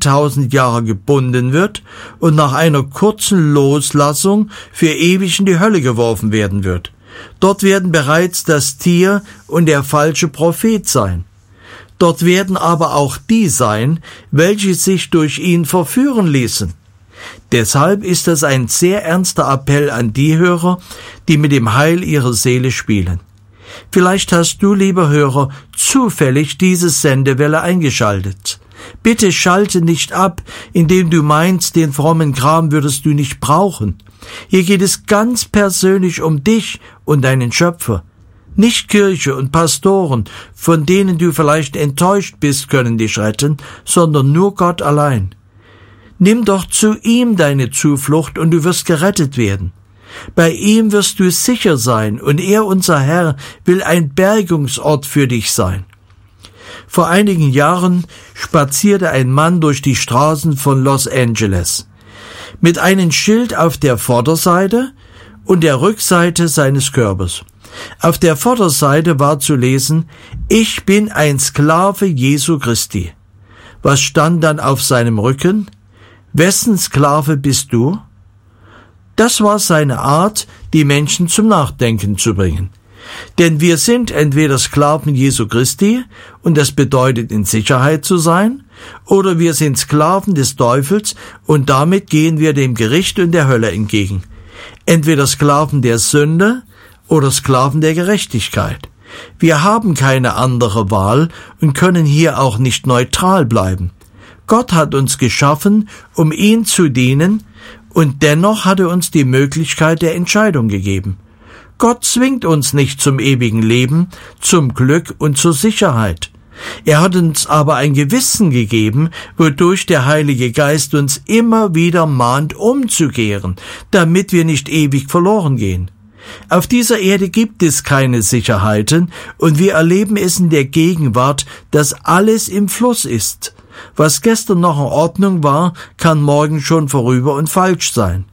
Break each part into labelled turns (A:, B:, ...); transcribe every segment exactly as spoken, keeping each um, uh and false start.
A: tausend Jahre gebunden wird und nach einer kurzen Loslassung für ewig in die Hölle geworfen werden wird. Dort werden bereits das Tier und der falsche Prophet sein. Dort werden aber auch die sein, welche sich durch ihn verführen ließen. Deshalb ist das ein sehr ernster Appell an die Hörer, die mit dem Heil ihrer Seele spielen. Vielleicht hast du, lieber Hörer, zufällig diese Sendewelle eingeschaltet. Bitte schalte nicht ab, indem du meinst, den frommen Kram würdest du nicht brauchen. Hier geht es ganz persönlich um dich und deinen Schöpfer. Nicht Kirche und Pastoren, von denen du vielleicht enttäuscht bist, können dich retten, sondern nur Gott allein. Nimm doch zu ihm deine Zuflucht und du wirst gerettet werden. Bei ihm wirst du sicher sein und er, unser Herr, will ein Bergungsort für dich sein. Vor einigen Jahren spazierte ein Mann durch die Straßen von Los Angeles mit einem Schild auf der Vorderseite und der Rückseite seines Körpers. Auf der Vorderseite war zu lesen: Ich bin ein Sklave Jesu Christi. Was stand dann auf seinem Rücken? Wessen Sklave bist du? Das war seine Art, die Menschen zum Nachdenken zu bringen. Denn wir sind entweder Sklaven Jesu Christi, und das bedeutet, in Sicherheit zu sein, oder wir sind Sklaven des Teufels, und damit gehen wir dem Gericht und der Hölle entgegen. Entweder Sklaven der Sünde oder Sklaven der Gerechtigkeit. Wir haben keine andere Wahl und können hier auch nicht neutral bleiben. Gott hat uns geschaffen, um ihn zu dienen, und dennoch hat er uns die Möglichkeit der Entscheidung gegeben. Gott zwingt uns nicht zum ewigen Leben, zum Glück und zur Sicherheit. Er hat uns aber ein Gewissen gegeben, wodurch der Heilige Geist uns immer wieder mahnt, umzukehren, damit wir nicht ewig verloren gehen. Auf dieser Erde gibt es keine Sicherheiten, und wir erleben es in der Gegenwart, dass alles im Fluss ist. Was gestern noch in Ordnung war, kann morgen schon vorüber und falsch sein.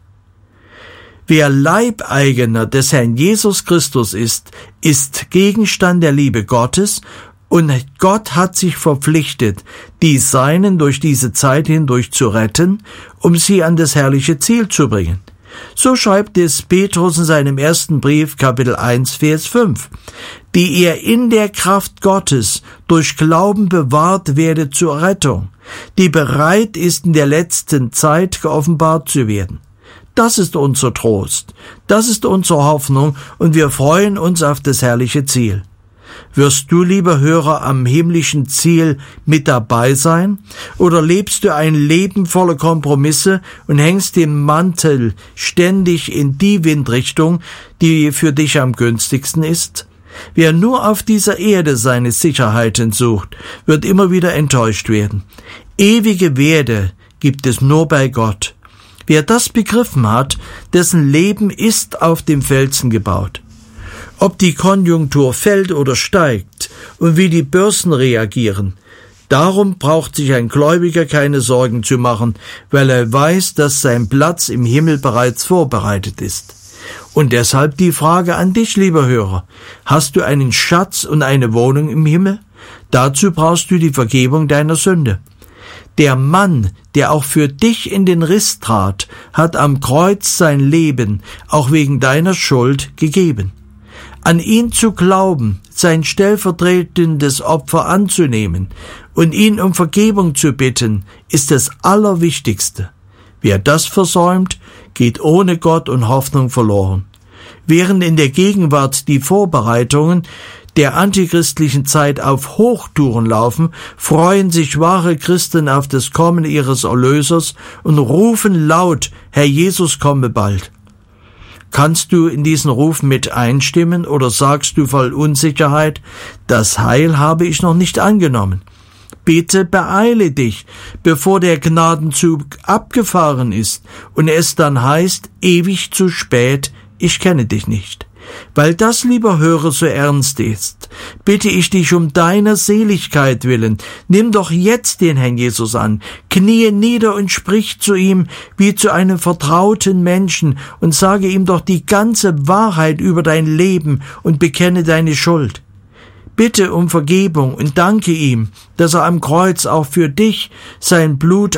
A: Wer Leibeigener des Herrn Jesus Christus ist, ist Gegenstand der Liebe Gottes, und Gott hat sich verpflichtet, die Seinen durch diese Zeit hindurch zu retten, um sie an das herrliche Ziel zu bringen. So schreibt es Petrus in seinem ersten Brief, Kapitel eins, Vers fünf, die ihr in der Kraft Gottes durch Glauben bewahrt werdet zur Rettung, die bereit ist, in der letzten Zeit geoffenbart zu werden. Das ist unser Trost, das ist unsere Hoffnung, und wir freuen uns auf das herrliche Ziel. Wirst du, lieber Hörer, am himmlischen Ziel mit dabei sein? Oder lebst du ein Leben voller Kompromisse und hängst den Mantel ständig in die Windrichtung, die für dich am günstigsten ist? Wer nur auf dieser Erde seine Sicherheiten sucht, wird immer wieder enttäuscht werden. Ewige Werte gibt es nur bei Gott. Wer das begriffen hat, dessen Leben ist auf dem Felsen gebaut. Ob die Konjunktur fällt oder steigt und wie die Börsen reagieren, darum braucht sich ein Gläubiger keine Sorgen zu machen, weil er weiß, dass sein Platz im Himmel bereits vorbereitet ist. Und deshalb die Frage an dich, lieber Hörer: Hast du einen Schatz und eine Wohnung im Himmel? Dazu brauchst du die Vergebung deiner Sünde. Der Mann, der auch für dich in den Riss trat, hat am Kreuz sein Leben, auch wegen deiner Schuld, gegeben. An ihn zu glauben, sein stellvertretendes Opfer anzunehmen und ihn um Vergebung zu bitten, ist das Allerwichtigste. Wer das versäumt, geht ohne Gott und Hoffnung verloren. Während in der Gegenwart die Vorbereitungen der antichristlichen Zeit auf Hochtouren laufen, freuen sich wahre Christen auf das Kommen ihres Erlösers und rufen laut: Herr Jesus, komme bald. Kannst du in diesen Ruf mit einstimmen, oder sagst du voll Unsicherheit: Das Heil habe ich noch nicht angenommen? Bitte beeile dich, bevor der Gnadenzug abgefahren ist und es dann heißt: ewig zu spät, ich kenne dich nicht. Weil das, lieber Hörer, so ernst ist, bitte ich dich um deiner Seligkeit willen, nimm doch jetzt den Herrn Jesus an, kniee nieder und sprich zu ihm wie zu einem vertrauten Menschen und sage ihm doch die ganze Wahrheit über dein Leben und bekenne deine Schuld. Bitte um Vergebung und danke ihm, dass er am Kreuz auch für dich sein Blut